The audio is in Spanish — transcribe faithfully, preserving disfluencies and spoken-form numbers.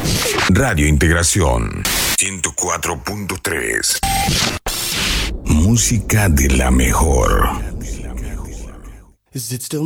Radio Integración ciento cuatro punto tres. Música de la mejor. Is it still